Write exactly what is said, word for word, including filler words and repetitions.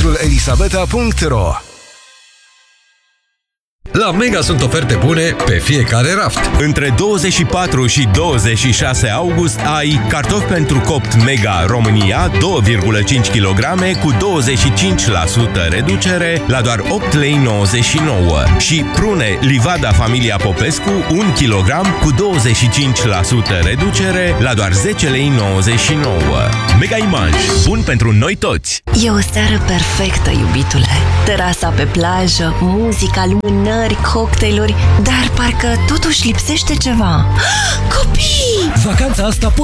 centrul elisabeta punct ro. La Mega sunt oferte bune pe fiecare raft. Între douăzeci și patru și douăzeci și șase august ai cartofi pentru copt Mega România doi virgulă cinci kilograme cu douăzeci și cinci la sută reducere la doar opt lei nouăzeci și nouă și prune Livada Familia Popescu un kilogram cu douăzeci și cinci la sută reducere la doar zece lei nouăzeci și nouă. Mega Image, bun pentru noi toți! E o seară perfectă, iubitule. Terasa pe plajă, muzica, lumânări, cocktailuri, dar parcă totuși lipsește ceva. Copii! Vacanța asta